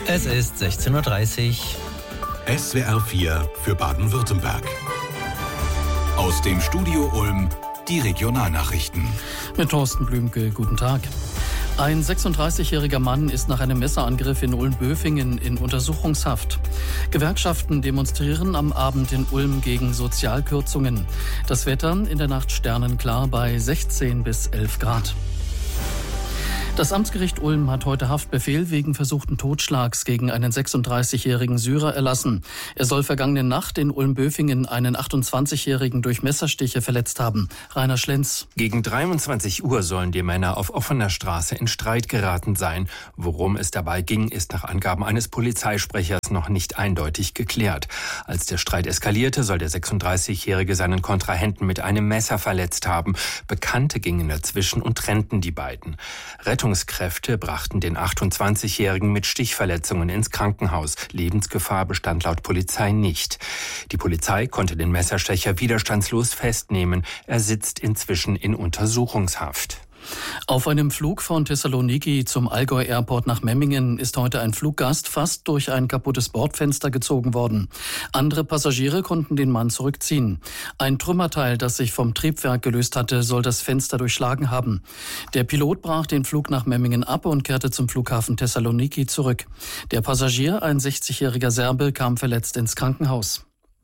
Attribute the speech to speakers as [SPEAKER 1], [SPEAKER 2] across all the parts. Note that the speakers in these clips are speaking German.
[SPEAKER 1] Es ist 16:30 Uhr.
[SPEAKER 2] SWR 4 für Baden-Württemberg. Aus dem Studio Ulm die Regionalnachrichten.
[SPEAKER 3] Mit Thorsten Blümke, guten Tag. Ein 36-jähriger Mann ist nach einem Messerangriff in Ulm-Böfingen in Untersuchungshaft. Gewerkschaften demonstrieren am Abend in Ulm gegen Sozialkürzungen. Das Wetter in der Nacht sternenklar bei 16 bis 11 Grad. Das Amtsgericht Ulm hat heute Haftbefehl wegen versuchten Totschlags gegen einen 36-jährigen Syrer erlassen. Er soll vergangene Nacht in Ulm-Böfingen einen 28-jährigen durch Messerstiche verletzt haben. Rainer Schlenz.
[SPEAKER 4] Gegen 23 Uhr sollen die Männer auf offener Straße in Streit geraten sein. Worum es dabei ging, ist nach Angaben eines Polizeisprechers noch nicht eindeutig geklärt. Als der Streit eskalierte, soll der 36-jährige seinen Kontrahenten mit einem Messer verletzt haben. Bekannte gingen dazwischen und trennten die beiden. Rettungskräfte brachten den 28-Jährigen mit Stichverletzungen ins Krankenhaus. Lebensgefahr bestand laut Polizei nicht. Die Polizei konnte den Messerstecher widerstandslos festnehmen. Er sitzt inzwischen in Untersuchungshaft.
[SPEAKER 3] Auf einem Flug von Thessaloniki zum Allgäu Airport nach Memmingen ist heute ein Fluggast fast durch ein kaputtes Bordfenster gezogen worden. Andere Passagiere konnten den Mann zurückziehen. Ein Trümmerteil, das sich vom Triebwerk gelöst hatte, soll das Fenster durchschlagen haben. Der Pilot brach den Flug nach Memmingen ab und kehrte zum Flughafen Thessaloniki zurück. Der Passagier, ein 60-jähriger Serbe, kam verletzt ins Krankenhaus.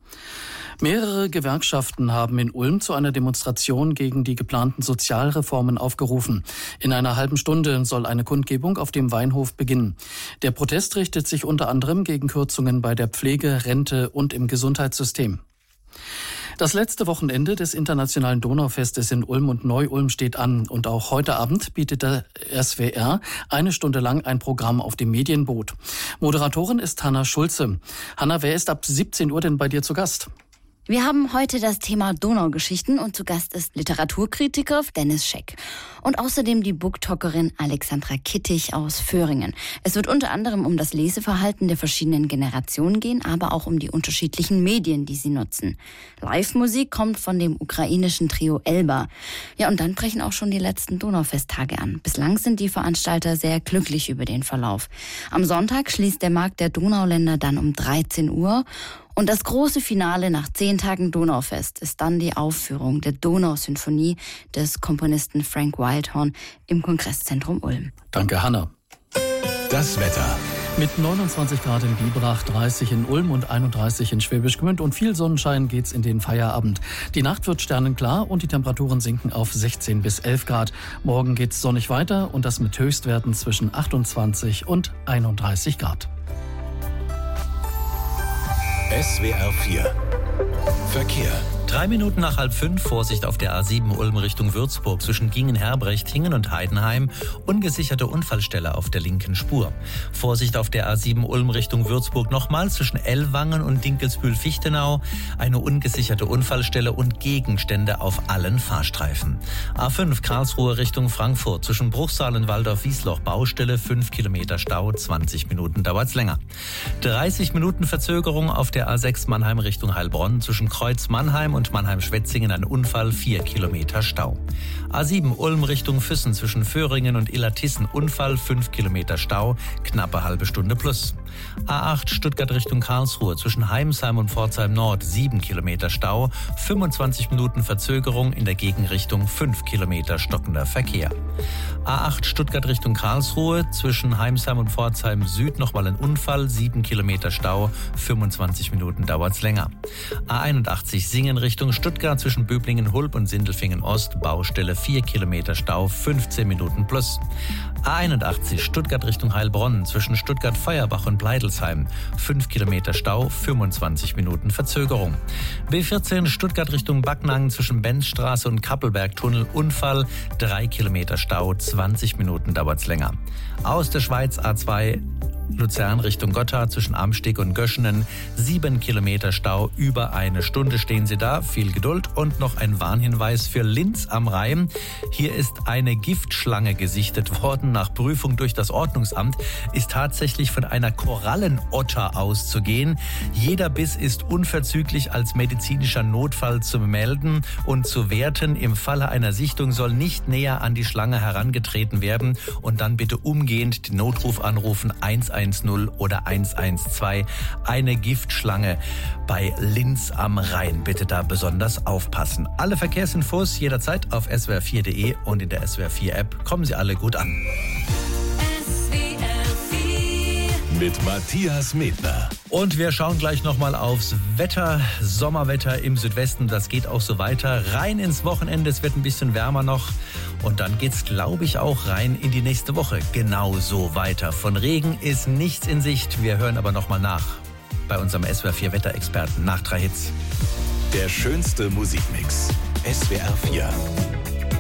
[SPEAKER 3] Mehrere Gewerkschaften haben in Ulm zu einer Demonstration gegen die geplanten Sozialreformen aufgerufen. In einer halben Stunde soll eine Kundgebung auf dem Weinhof beginnen. Der Protest richtet sich unter anderem gegen Kürzungen bei der Pflege, Rente und im Gesundheitssystem. Das letzte Wochenende des Internationalen Donaufestes in Ulm und Neu-Ulm steht an. Und auch heute Abend bietet der SWR eine Stunde lang ein Programm auf dem Medienboot. Moderatorin ist Hanna Schulze. Hanna, wer ist ab 17 Uhr denn bei dir zu Gast?
[SPEAKER 5] Wir haben heute das Thema Donaugeschichten und zu Gast ist Literaturkritiker Dennis Scheck. Und außerdem die Booktalkerin Alexandra Kittig aus Föhringen. Es wird unter anderem um das Leseverhalten der verschiedenen Generationen gehen, aber auch um die unterschiedlichen Medien, die sie nutzen. Live-Musik kommt von dem ukrainischen Trio Elba. Ja, und dann brechen auch schon die letzten Donaufesttage an. Bislang sind die Veranstalter sehr glücklich über den Verlauf. Am Sonntag schließt der Markt der Donauländer dann um 13 Uhr. Und das große Finale nach 10 Tagen Donaufest ist dann die Aufführung der Donausymphonie des Komponisten Frank Wildhorn im Kongresszentrum Ulm.
[SPEAKER 3] Danke, Hanna.
[SPEAKER 2] Das Wetter.
[SPEAKER 3] Mit 29 Grad in Biberach, 30 in Ulm und 31 in Schwäbisch Gmünd und viel Sonnenschein geht's in den Feierabend. Die Nacht wird sternenklar und die Temperaturen sinken auf 16 bis 11 Grad. Morgen geht's sonnig weiter und das mit Höchstwerten zwischen 28 und 31 Grad.
[SPEAKER 2] SWR 4 Verkehr.
[SPEAKER 1] 3 Minuten nach 4:30, Vorsicht auf der A7 Ulm Richtung Würzburg zwischen Gingen-Herbrecht, Hingen und Heidenheim. Ungesicherte Unfallstelle auf der linken Spur. Vorsicht auf der A7 Ulm Richtung Würzburg nochmal zwischen Ellwangen und Dinkelsbühl-Fichtenau. Eine ungesicherte Unfallstelle und Gegenstände auf allen Fahrstreifen. A5 Karlsruhe Richtung Frankfurt zwischen Bruchsal und Waldorf-Wiesloch. Baustelle, 5 Kilometer Stau, 20 Minuten dauert's länger. 30 Minuten Verzögerung auf der A6 Mannheim Richtung Heilbronn zwischen Kreuz Mannheim und Mannheim-Schwetzingen ein Unfall, 4 Kilometer Stau. A7 Ulm Richtung Füssen zwischen Föhringen und Illertissen Unfall, 5 Kilometer Stau, knappe halbe Stunde plus. A8 Stuttgart Richtung Karlsruhe zwischen Heimsheim und Pforzheim Nord 7 Kilometer Stau, 25 Minuten Verzögerung in der Gegenrichtung, 5 Kilometer stockender Verkehr. A8 Stuttgart Richtung Karlsruhe zwischen Heimsheim und Pforzheim Süd nochmal ein Unfall, 7 Kilometer Stau, 25 Minuten dauert's länger. A81 Singen Richtung Stuttgart zwischen Böblingen-Hulb und Sindelfingen Ost, Baustelle 4 Kilometer Stau, 15 Minuten plus. A81 Stuttgart Richtung Heilbronn zwischen Stuttgart-Feuerbach und Bleidelsheim, 5 Kilometer Stau, 25 Minuten Verzögerung. B14 Stuttgart Richtung Backnang zwischen Benzstraße und Kappelbergtunnel Unfall, 3 Kilometer Stau, 20 Minuten dauert's länger. Aus der Schweiz A2 Luzern Richtung Gotthard zwischen Amsteg und Göschenen, 7 Kilometer Stau, über eine Stunde stehen Sie da, viel Geduld. Und noch ein Warnhinweis für Linz am Rhein. Hier ist eine Giftschlange gesichtet worden. Nach Prüfung durch das Ordnungsamt ist tatsächlich von einer Korallenotter auszugehen. Jeder Biss ist unverzüglich als medizinischer Notfall zu melden und zu werten. Im Falle einer Sichtung soll nicht näher an die Schlange herangetreten werden und dann bitte umgehend den Notruf anrufen 112 110 oder 112. Eine Giftschlange bei Linz am Rhein. Bitte da besonders aufpassen. Alle Verkehrsinfos jederzeit auf swr4.de und in der SWR4-App. Kommen Sie alle gut an.
[SPEAKER 2] Mit Matthias Medner.
[SPEAKER 1] Und wir schauen gleich nochmal aufs Wetter. Sommerwetter im Südwesten, das geht auch so weiter. Rein ins Wochenende, es wird ein bisschen wärmer noch. Und dann geht's, glaube ich, auch rein in die nächste Woche. Genauso weiter. Von Regen ist nichts in Sicht. Wir hören aber nochmal nach bei unserem SWR4 Wetterexperten nach 3 Hits.
[SPEAKER 2] Der schönste Musikmix. SWR4.